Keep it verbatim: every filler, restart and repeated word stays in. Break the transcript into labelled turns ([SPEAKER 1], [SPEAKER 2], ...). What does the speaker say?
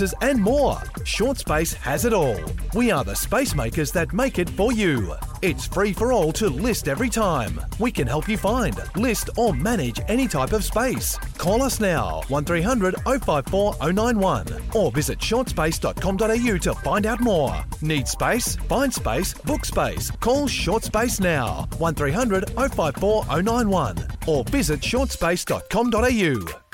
[SPEAKER 1] spaces and more. Short Space has it all. We are the space makers that make it for you. It's free for all to list every time. We can help you find, list or manage any type of space. Call us now, one three hundred oh five four oh nine one, or visit short space dot com dot a u to find out more. Need space? Find space, book space. Call Short Space now, one three hundred oh five four oh nine one, or visit short space dot com dot a u.